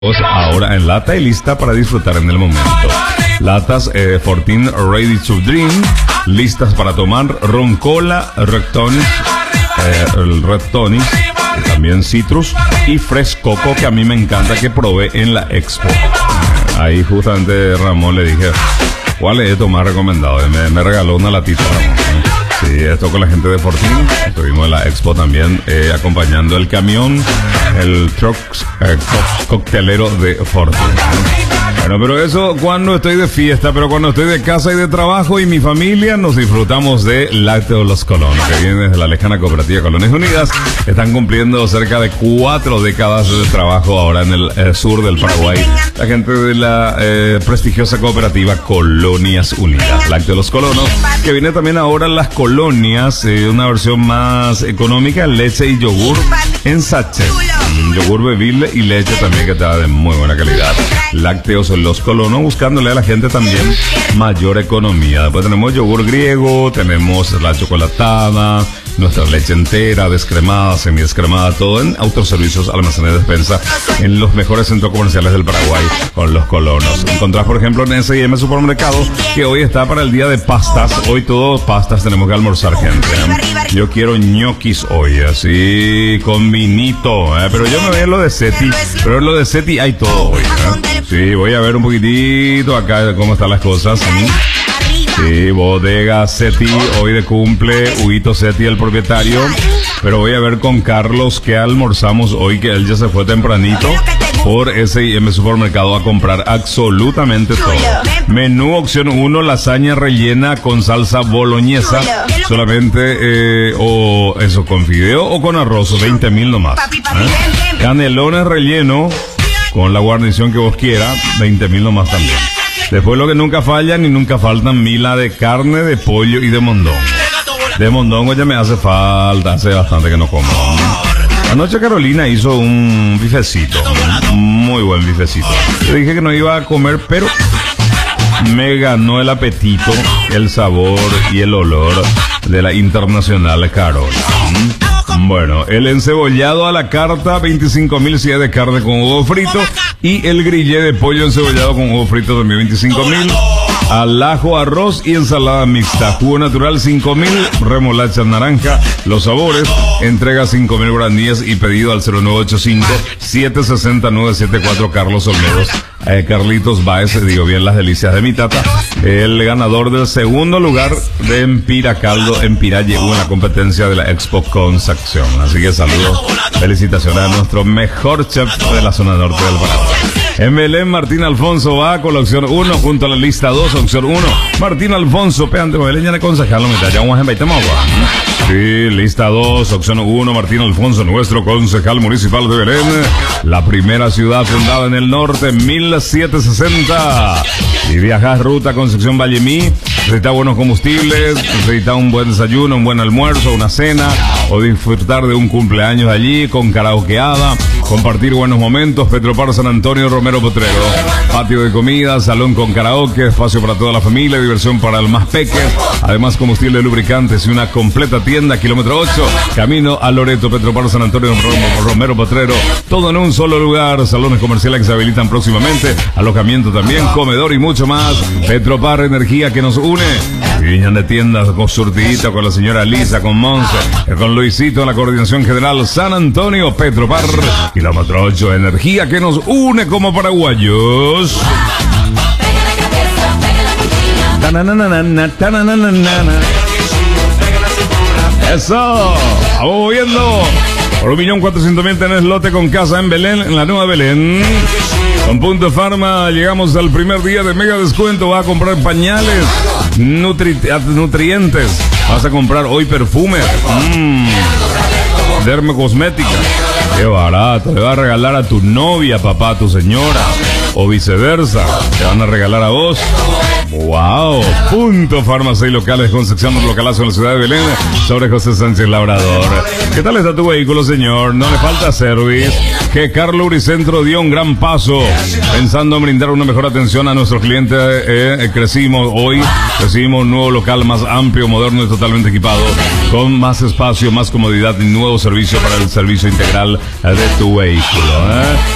Ahora en lata y lista para disfrutar en el momento. Latas Fortin Ready to Drink, listas para tomar ron cola, Red Tonic, el Red Tonic, también Citrus y Fresh Coco, que a mí me encanta, que probé en la Expo. Ahí justamente Ramón le dije, ¿cuál es esto más recomendado? Me regaló una latita, Ramón. Sí, esto con la gente de Fortin. Estuvimos en la Expo también, acompañando el camión, el truck coctelero de Fortin. Bueno, pero eso cuando estoy de fiesta, pero cuando estoy de casa y de trabajo y mi familia, nos disfrutamos de Lácteos Los Colonos, que viene desde la lejana cooperativa Colonias Unidas. Están cumpliendo cerca de 4 décadas de trabajo ahora en el sur del Paraguay. La gente de la prestigiosa cooperativa Colonias Unidas. Lácteos Los Colonos, que viene también ahora las colonias, una versión más económica, leche y yogur en sachet. Yogur bebible y leche también, que está de muy buena calidad. Lácteos Los Colonos, buscándole a la gente también mayor economía. Después tenemos yogur griego, tenemos la chocolatada, nuestra leche entera, descremada, semidescremada, todo en autoservicios, almacenes de despensa en los mejores centros comerciales del Paraguay con Los Colonos. Encontrás, por ejemplo, en S&M Supermercado, que hoy está para el día de pastas. Hoy todo pastas, tenemos que almorzar, gente. Yo quiero ñoquis hoy, así con vinito, pero yo me voy a lo de Seti, pero en lo de Seti hay todo hoy. Sí, voy a ver un poquitito acá cómo están las cosas. Sí, bodega Seti, hoy de cumple, Huguito Seti, el propietario. Pero voy a ver con Carlos qué almorzamos hoy, que él ya se fue tempranito por S&M Supermercado a comprar absolutamente todo. Menú opción 1, lasaña rellena con salsa boloñesa, solamente, o eso con fideo o con arroz, 20.000 nomás. Canelones relleno con la guarnición que vos quieras, 20.000 nomás también. Después lo que nunca fallan y nunca faltan, mila de carne, de pollo y de mondongo. De mondongo ya me hace falta, hace bastante que no como. Anoche Carolina hizo un bifecito, muy buen bifecito. Yo dije que no iba a comer, pero me ganó el apetito, el sabor y el olor de la internacional Carola. Bueno, el encebollado a la carta, 25.000 si es de carne con huevo frito. Y el grillé de pollo encebollado con huevo frito también 25.000. Al ajo, arroz y ensalada mixta. Jugo natural 5.000. Remolacha naranja. Los sabores. Entrega 5.000 guaraníes y pedido al 0985-760-974 Carlos Olmedos. Carlitos Baez, digo bien las delicias de mi tata. El ganador del segundo lugar de Empira Caldo. Empira llegó en la competencia de la Expo Concepción. Así que saludos, felicitaciones a nuestro mejor chef de la zona norte del Paraguay. En Belén, Martín Alfonso va con la opción 1 junto a la lista 2, opción 1. Martín Alfonso, peante Belén, ya le concejalo, me ya vamos a invitar agua. Sí, lista 2, opción 1, Martín Alfonso, nuestro concejal municipal de Belén. La primera ciudad fundada en el norte, 1760. Si viajas ruta Concepción Vallemí, necesitas buenos combustibles, necesitas un buen desayuno, un buen almuerzo, una cena, o disfrutar de un cumpleaños allí con karaokeada, compartir buenos momentos, Petropar San Antonio Romero Potrero. Patio de comida, salón con karaoke, espacio para toda la familia, diversión para el más peque, además combustible, lubricantes y una completa tienda, kilómetro 8, camino a Loreto, Petropar San Antonio Romero Potrero, todo en un solo lugar, salones comerciales que se habilitan próximamente, alojamiento también, comedor y mucho más. Petropar, energía que nos une. Viñan de tiendas con surtidita, con la señora Lisa, con Monse, con Luisito en la coordinación general San Antonio. Petropar, kilómetro 8, energía que nos une como paraguayos. Eso, vamos moviendo. Por 1.400.000 tenés lote con casa en Belén, en la Nueva Belén. Con Punto Farma llegamos al primer día de mega descuento. Vas a comprar pañales, nutrientes. Vas a comprar hoy perfume, dermocosmética. Qué barato. Le vas a regalar a tu novia, papá, a tu señora, o viceversa. Te van a regalar a vos. ¡Wow! Punto Farma, 6 locales con sección de localazo en la ciudad de Belén, sobre José Sánchez Labrador. ¿Qué tal está tu vehículo, señor? ¿No le falta service? Que Carlo Uricentro dio un gran paso pensando en brindar una mejor atención a nuestros clientes. Crecimos un nuevo local más amplio, moderno y totalmente equipado, con más espacio, más comodidad y nuevo servicio para el servicio integral de tu vehículo.